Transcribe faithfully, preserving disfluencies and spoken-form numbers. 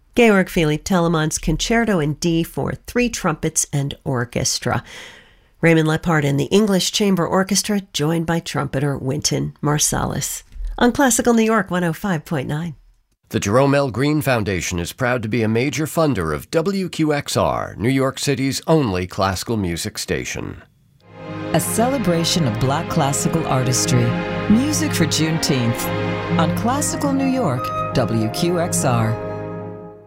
Georg Philipp Telemann's Concerto in D for three trumpets and orchestra. Raymond Leppard and the English Chamber Orchestra, joined by trumpeter Wynton Marsalis. On Classical New York one oh five point nine. The Jerome L. Green Foundation is proud to be a major funder of W Q X R, New York City's only classical music station. A celebration of Black classical artistry. Music for Juneteenth. On Classical New York, W Q X R.